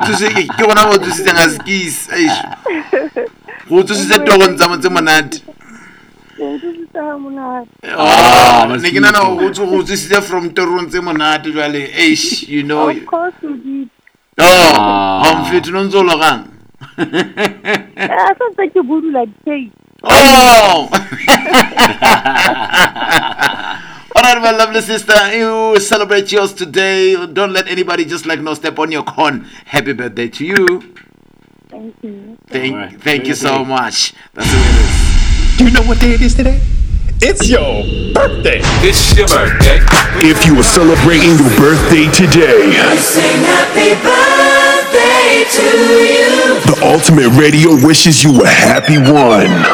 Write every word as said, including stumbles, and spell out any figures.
thuse ke bona go thuse nga skis eish go thuse togong tsa motse monate oh ne ke nana go thuse from torong tse monate jwale eish you know of course you did oh am fit no nzolo gang I thought that you would like take oh all right, my lovely sister, you celebrate yours today. Don't let anybody just like no step on your corn. Happy birthday to you. Thank you. Thank, Right. thank you so much. That's the way it is. Do you know what day it is today? It's your birthday. It's your birthday. If you are celebrating your birthday today, Sing happy birthday to you. the Ultimate Radio wishes you a happy one.